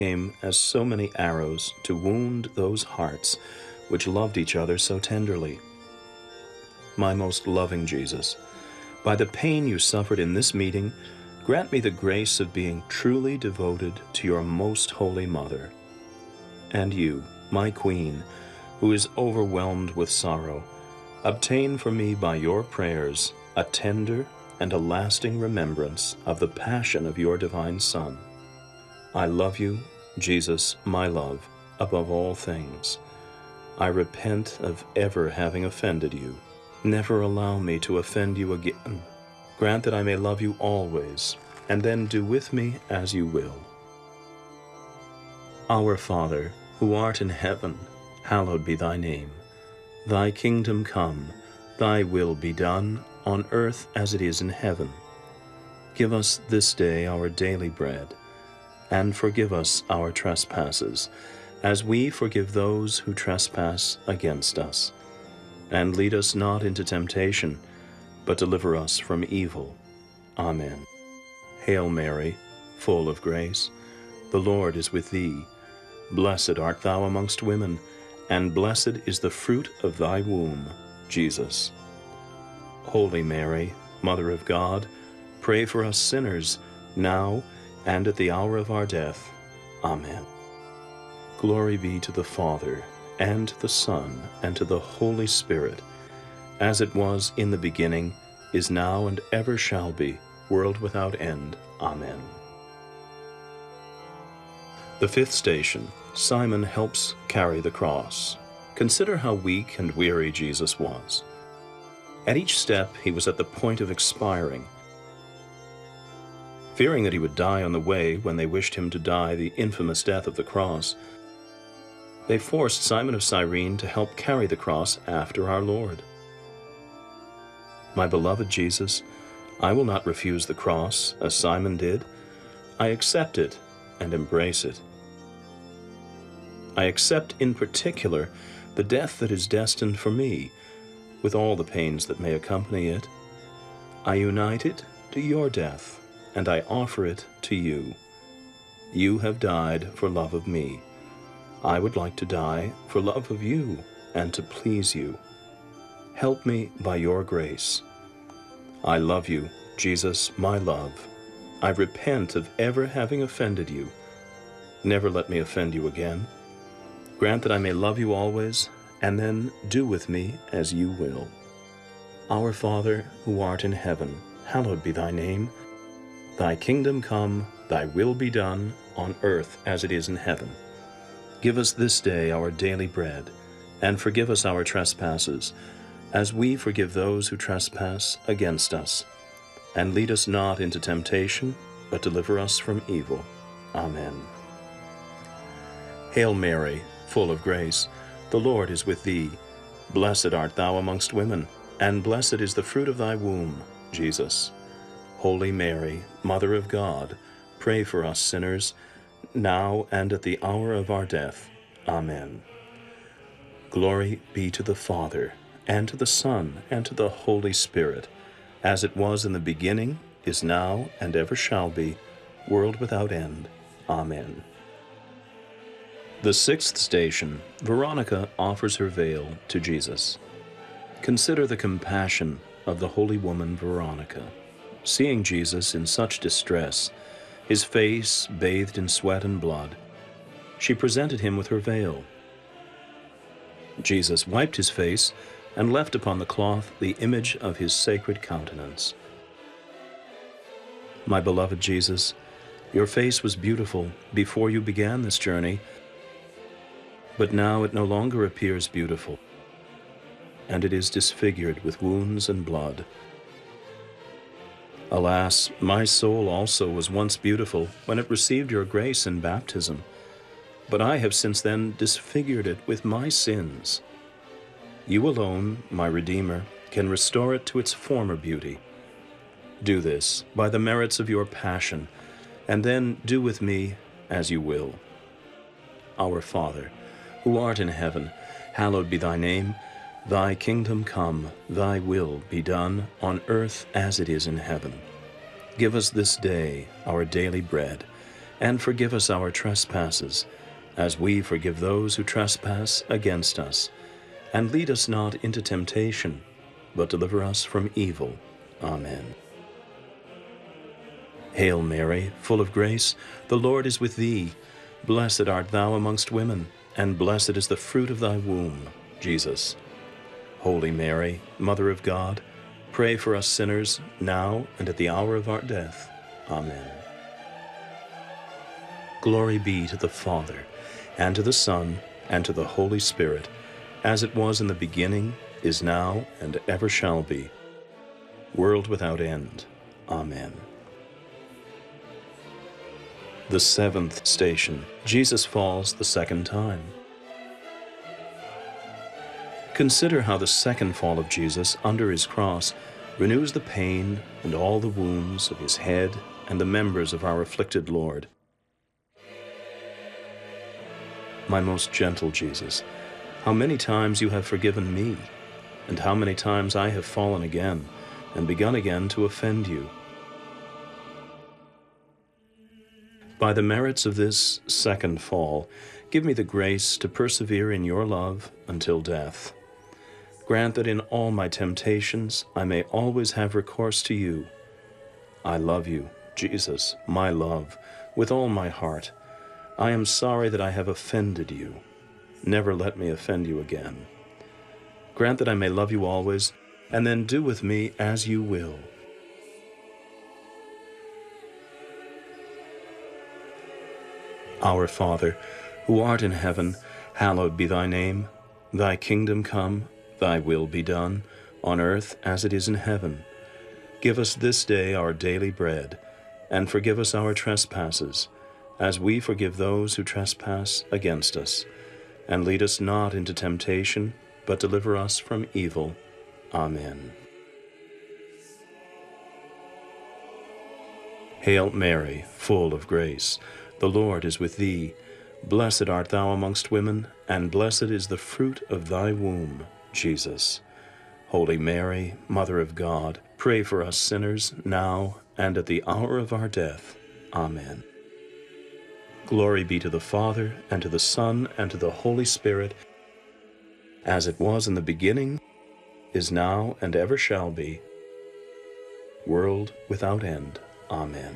came as so many arrows to wound those hearts which loved each other so tenderly. My most loving Jesus, by the pain you suffered in this meeting, grant me the grace of being truly devoted to your most holy Mother. And you, my Queen, who is overwhelmed with sorrow, obtain for me by your prayers a tender and a lasting remembrance of the passion of your divine Son. I love you, Jesus, my love, above all things. I repent of ever having offended you. Never allow me to offend you again. Grant that I may love you always, and then do with me as you will. Our Father, who art in heaven, hallowed be thy name. Thy kingdom come, thy will be done, on earth as it is in heaven. Give us this day our daily bread, and forgive us our trespasses, as we forgive those who trespass against us. And lead us not into temptation, but deliver us from evil. Amen. Hail Mary, full of grace, the Lord is with thee. Blessed art thou amongst women, and blessed is the fruit of thy womb, Jesus. Holy Mary, Mother of God, pray for us sinners, now and at the hour of our death. Amen. Glory be to the Father, and to the Son, and to the Holy Spirit, as it was in the beginning, is now, and ever shall be, world without end. Amen. The fifth station, Simon helps carry the cross. Consider how weak and weary Jesus was. At each step, he was at the point of expiring. Fearing that he would die on the way when they wished him to die the infamous death of the cross, they forced Simon of Cyrene to help carry the cross after our Lord. My beloved Jesus, I will not refuse the cross, as Simon did. I accept it and embrace it. I accept in particular the death that is destined for me, with all the pains that may accompany it. I unite it to your death, and I offer it to you. You have died for love of me. I would like to die for love of you and to please you. Help me by your grace. I love you, Jesus, my love. I repent of ever having offended you. Never let me offend you again. Grant that I may love you always, and then do with me as you will. Our Father, who art in heaven, hallowed be thy name. Thy kingdom come, thy will be done, on earth as it is in heaven. Give us this day our daily bread, and forgive us our trespasses, as we forgive those who trespass against us. And lead us not into temptation, but deliver us from evil. Amen. Hail Mary, full of grace, the Lord is with thee. Blessed art thou amongst women, and blessed is the fruit of thy womb, Jesus. Holy Mary, Mother of God, pray for us sinners, now and at the hour of our death. Amen. Glory be to the Father, and to the Son, and to the Holy Spirit, as it was in the beginning, is now, and ever shall be, world without end. Amen. The sixth station, Veronica offers her veil to Jesus. Consider the compassion of the holy woman Veronica. Seeing Jesus in such distress, his face bathed in sweat and blood, she presented him with her veil. Jesus wiped his face and left upon the cloth the image of his sacred countenance. My beloved Jesus, your face was beautiful before you began this journey, but now it no longer appears beautiful, and it is disfigured with wounds and blood. Alas, my soul also was once beautiful when it received your grace in baptism, but I have since then disfigured it with my sins. You alone, my Redeemer, can restore it to its former beauty. Do this by the merits of your passion, and then do with me as you will. Our Father, who art in heaven, hallowed be thy name. Thy kingdom come, thy will be done, on earth as it is in heaven. Give us this day our daily bread, and forgive us our trespasses, as we forgive those who trespass against us. And lead us not into temptation, but deliver us from evil. Amen. Hail Mary, full of grace, the Lord is with thee. Blessed art thou amongst women, and blessed is the fruit of thy womb, Jesus. Holy Mary, Mother of God, pray for us sinners, now and at the hour of our death. Amen. Glory be to the Father, and to the Son, and to the Holy Spirit, as it was in the beginning, is now, and ever shall be, world without end. Amen. The seventh station. Jesus falls the second time. Consider how the second fall of Jesus under his cross renews the pain and all the wounds of his head and the members of our afflicted Lord. My most gentle Jesus, how many times you have forgiven me, and how many times I have fallen again and begun again to offend you. By the merits of this second fall, give me the grace to persevere in your love until death. Grant that in all my temptations I may always have recourse to you. I love you, Jesus, my love, with all my heart. I am sorry that I have offended you. Never let me offend you again. Grant that I may love you always, and then do with me as you will. Our Father, who art in heaven, hallowed be thy name. Thy kingdom come, thy will be done, on earth as it is in heaven. Give us this day our daily bread, and forgive us our trespasses, as we forgive those who trespass against us. And lead us not into temptation, but deliver us from evil. Amen. Hail Mary, full of grace, the Lord is with thee. Blessed art thou amongst women, and blessed is the fruit of thy womb, Jesus. Holy Mary, Mother of God, pray for us sinners, now and at the hour of our death. Amen. Glory be to the Father, and to the Son, and to the Holy Spirit, as it was in the beginning, is now, and ever shall be, world without end. Amen.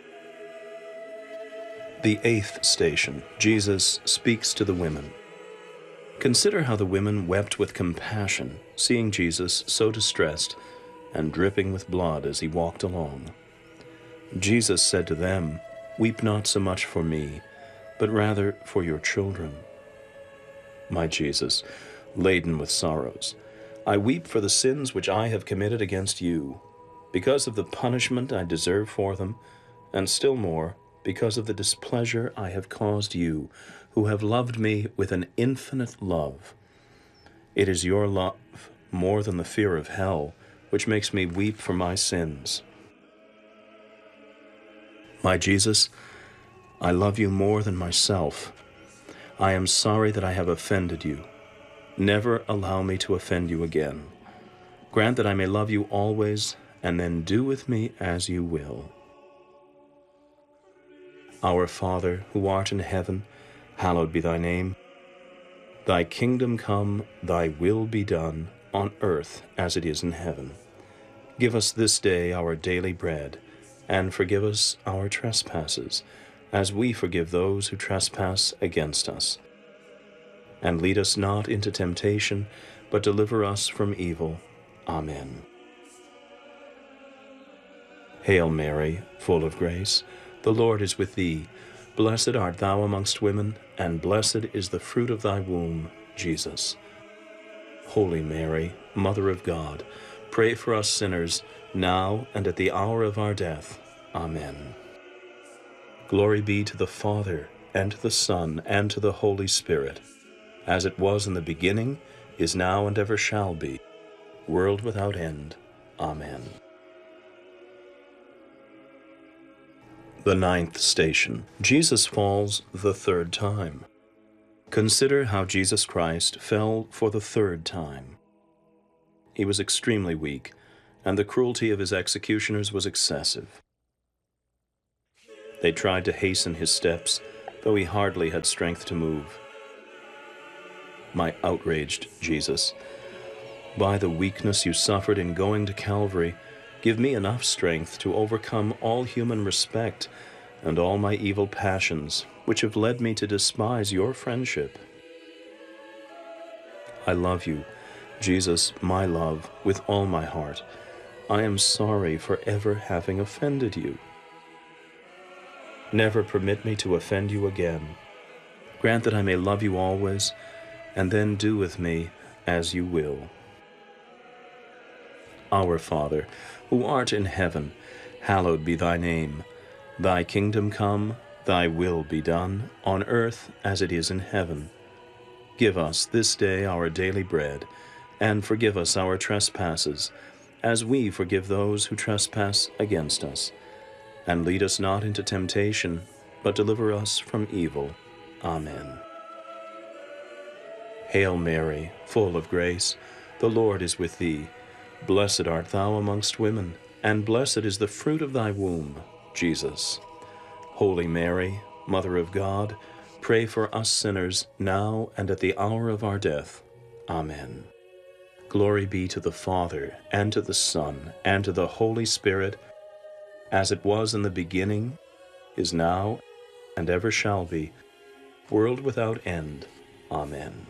The eighth station. Jesus speaks to the women. Consider how the women wept with compassion, seeing Jesus so distressed and dripping with blood as he walked along. Jesus said to them, "Weep not so much for me, but rather for your children." My Jesus, laden with sorrows, I weep for the sins which I have committed against you, because of the punishment I deserve for them, and still more, because of the displeasure I have caused you, who have loved me with an infinite love. It is your love, more than the fear of hell, which makes me weep for my sins. My Jesus, I love you more than myself. I am sorry that I have offended you. Never allow me to offend you again. Grant that I may love you always, and then do with me as you will. Our Father, who art in heaven, hallowed be thy name. Thy kingdom come, thy will be done, on earth as it is in heaven. Give us this day our daily bread, and forgive us our trespasses, as we forgive those who trespass against us. And lead us not into temptation, but deliver us from evil. Amen. Hail Mary, full of grace, the Lord is with thee. Blessed art thou amongst women, and blessed is the fruit of thy womb, Jesus. Holy Mary, Mother of God, pray for us sinners, now and at the hour of our death. Amen. Glory be to the Father, and to the Son, and to the Holy Spirit, as it was in the beginning, is now, and ever shall be, world without end. Amen. The ninth station. Jesus falls the third time. Consider how Jesus Christ fell for the third time. He was extremely weak, and the cruelty of his executioners was excessive. They tried to hasten his steps, though he hardly had strength to move. My outraged Jesus, by the weakness you suffered in going to Calvary, give me enough strength to overcome all human respect and all my evil passions, which have led me to despise your friendship. I love you, Jesus, my love, with all my heart. I am sorry for ever having offended you. Never permit me to offend you again. Grant that I may love you always, and then do with me as you will. Our Father, who art in heaven, hallowed be thy name. Thy kingdom come, thy will be done, on earth as it is in heaven. Give us this day our daily bread, and forgive us our trespasses, as we forgive those who trespass against us. And lead us not into temptation, but deliver us from evil. Amen. Hail Mary, full of grace, the Lord is with thee. Blessed art thou amongst women, and blessed is the fruit of thy womb, Jesus. Holy Mary, Mother of God, pray for us sinners, now and at the hour of our death. Amen. Glory be to the Father, and to the Son, and to the Holy Spirit, as it was in the beginning, is now, and ever shall be, world without end. Amen.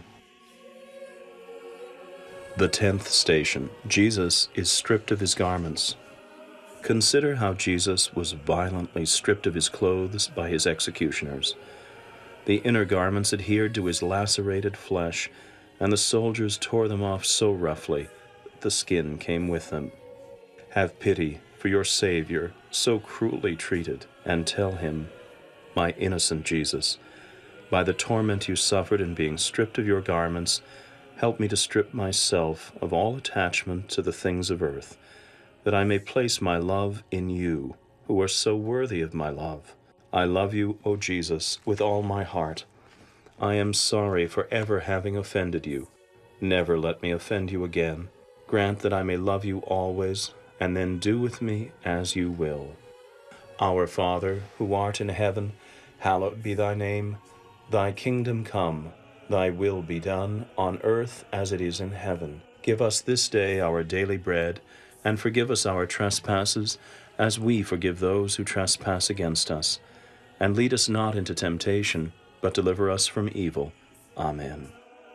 The 10th station. Jesus is stripped of his garments. Consider how Jesus was violently stripped of his clothes by his executioners. The inner garments adhered to his lacerated flesh, and the soldiers tore them off so roughly that the skin came with them. Have pity for your Savior, so cruelly treated, and tell him, my innocent Jesus, by the torment you suffered in being stripped of your garments, help me to strip myself of all attachment to the things of earth, that I may place my love in you, who are so worthy of my love. I love you, O Jesus, with all my heart. I am sorry for ever having offended you. Never let me offend you again. Grant that I may love you always, and then do with me as you will. Our Father, who art in heaven, hallowed be thy name. Thy kingdom come, thy will be done, on earth as it is in heaven. Give us this day our daily bread, and forgive us our trespasses, as we forgive those who trespass against us. And lead us not into temptation, but deliver us from evil. Amen.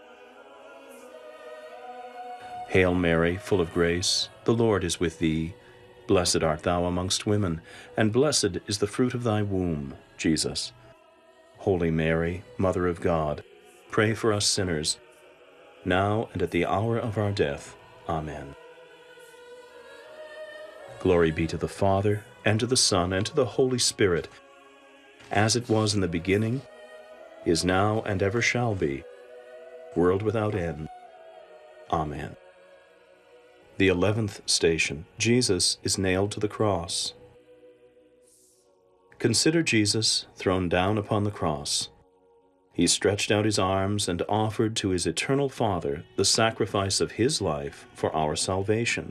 Hail Mary, full of grace, the Lord is with thee. Blessed art thou amongst women, and blessed is the fruit of thy womb, Jesus. Holy Mary, Mother of God, pray for us sinners, now and at the hour of our death. Amen. Glory be to the Father, and to the Son, and to the Holy Spirit, as it was in the beginning, is now, and ever shall be, world without end. Amen. The 11th station. Jesus is nailed to the cross. Consider Jesus thrown down upon the cross. He stretched out his arms and offered to his eternal Father the sacrifice of his life for our salvation.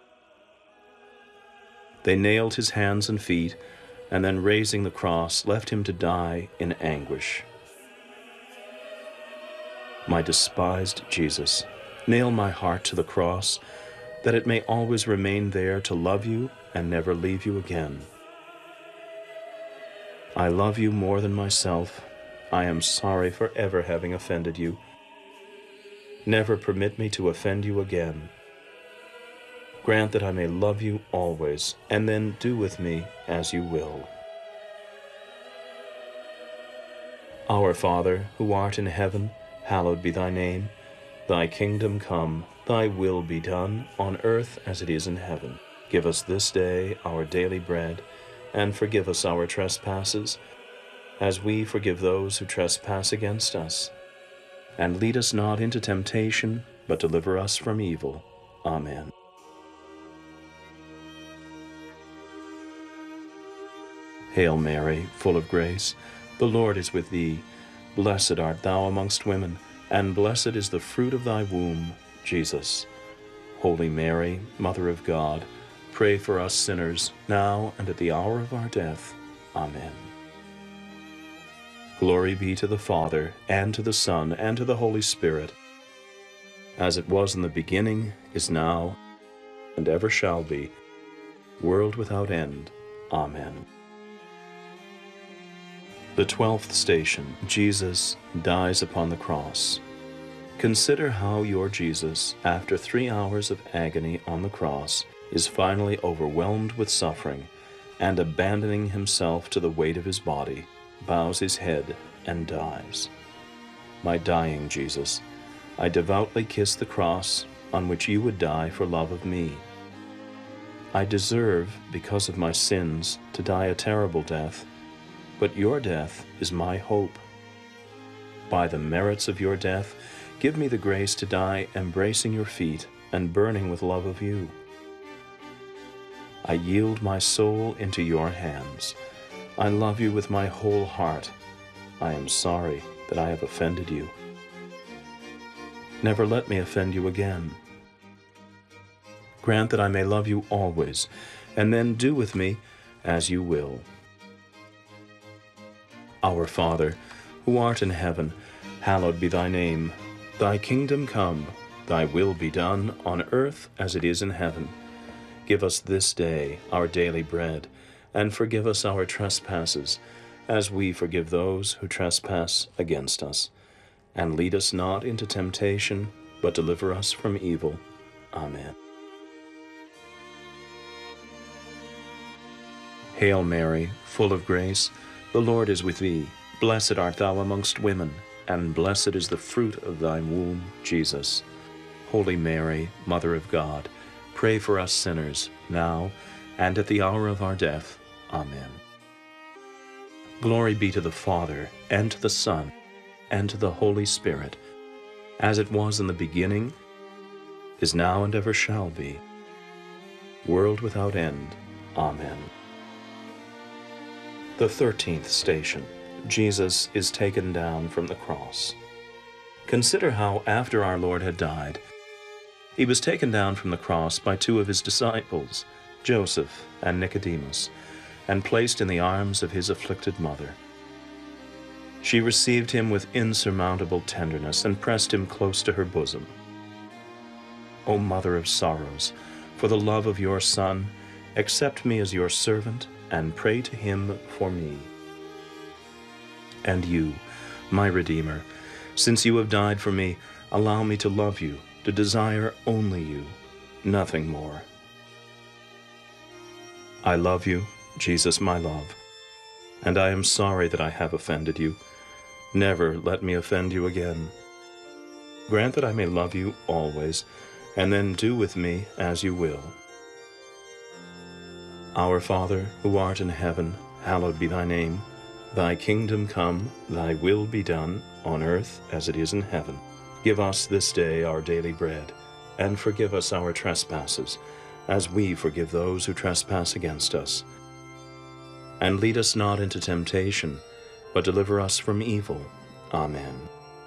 They nailed his hands and feet, and then raising the cross, left him to die in anguish. My despised Jesus, nail my heart to the cross, that it may always remain there to love you and never leave you again. I love you more than myself. I am sorry for ever having offended you. Never permit me to offend you again. Grant that I may love you always, and then do with me as you will. Our Father, who art in heaven, hallowed be thy name. Thy kingdom come, thy will be done, on earth as it is in heaven. Give us this day our daily bread, and forgive us our trespasses, as we forgive those who trespass against us. And lead us not into temptation, but deliver us from evil. Amen. Hail Mary, full of grace, the Lord is with thee. Blessed art thou amongst women, and blessed is the fruit of thy womb, Jesus. Holy Mary, Mother of God, pray for us sinners, now and at the hour of our death. Amen. Glory be to the Father, and to the Son, and to the Holy Spirit, as it was in the beginning, is now, and ever shall be, world without end. Amen. The 12th station, Jesus dies upon the cross. Consider how your Jesus, after 3 hours of agony on the cross, is finally overwhelmed with suffering, and abandoning himself to the weight of his body, bows his head and dies. My dying Jesus, I devoutly kiss the cross on which you would die for love of me. I deserve, because of my sins, to die a terrible death, but your death is my hope. By the merits of your death, give me the grace to die embracing your feet and burning with love of you. I yield my soul into your hands. I love you with my whole heart. I am sorry that I have offended you. Never let me offend you again. Grant that I may love you always, and then do with me as you will. Our Father, who art in heaven, hallowed be thy name. Thy kingdom come, thy will be done on earth as it is in heaven. Give us this day our daily bread, and forgive us our trespasses, as we forgive those who trespass against us. And lead us not into temptation, but deliver us from evil. Amen. Hail Mary, full of grace, the Lord is with thee. Blessed art thou amongst women, and blessed is the fruit of thy womb, Jesus. Holy Mary, Mother of God, pray for us sinners, now and at the hour of our death. Amen. Glory be to the Father, and to the Son, and to the Holy Spirit, as it was in the beginning, is now, and ever shall be, world without end. Amen. The 13th station, Jesus is taken down from the cross. Consider how, after our Lord had died, he was taken down from the cross by 2 of his disciples, Joseph and Nicodemus, and placed in the arms of his afflicted mother. She received him with insurmountable tenderness and pressed him close to her bosom. O Mother of sorrows, for the love of your Son, accept me as your servant, and pray to him for me. And you, my Redeemer, since you have died for me, allow me to love you, to desire only you, nothing more. I love you, Jesus, my love, and I am sorry that I have offended you. Never let me offend you again. Grant that I may love you always, and then do with me as you will. Our Father, who art in heaven, hallowed be thy name. Thy kingdom come, thy will be done, on earth as it is in heaven. Give us this day our daily bread, and forgive us our trespasses, as we forgive those who trespass against us. And lead us not into temptation, but deliver us from evil. Amen.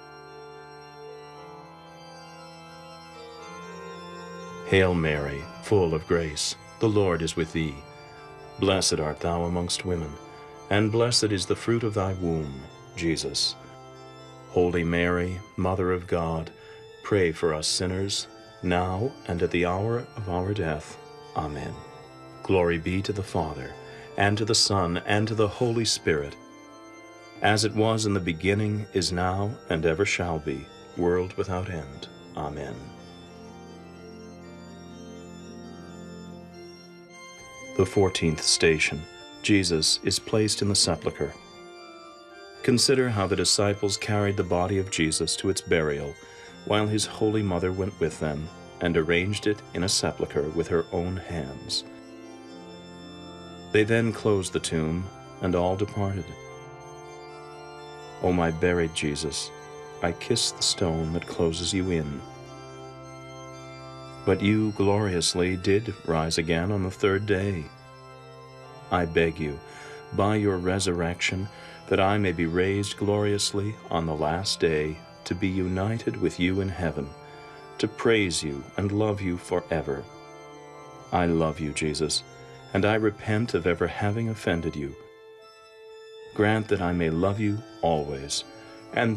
Hail Mary, full of grace, the Lord is with thee. Blessed art thou amongst women, and blessed is the fruit of thy womb, Jesus. Holy Mary, Mother of God, pray for us sinners, now and at the hour of our death. Amen. Glory be to the Father, and to the Son, and to the Holy Spirit, as it was in the beginning, is now, and ever shall be, world without end. Amen. The 14th station, Jesus is placed in the sepulchre. Consider how the disciples carried the body of Jesus to its burial, while his holy mother went with them and arranged it in a sepulchre with her own hands. They then closed the tomb, and all departed. O my buried Jesus, I kiss the stone that closes you in. But you gloriously did rise again on the 3rd day. I beg you, by your resurrection, that I may be raised gloriously on the last day, to be united with you in heaven, to praise you and love you forever. I love you, Jesus, and I repent of ever having offended you. grant that I may love you always, and